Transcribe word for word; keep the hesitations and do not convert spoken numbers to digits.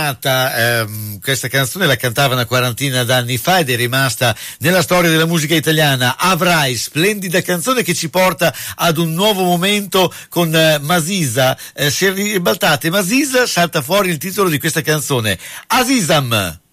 amata, ehm, questa canzone la cantava una quarantina d'anni fa ed è rimasta nella storia della musica italiana. Avrai, splendida canzone che ci porta ad un nuovo momento con eh, Masisa. Eh, si è ribaltate Masisa, salta fuori il titolo di questa canzone, Azizam.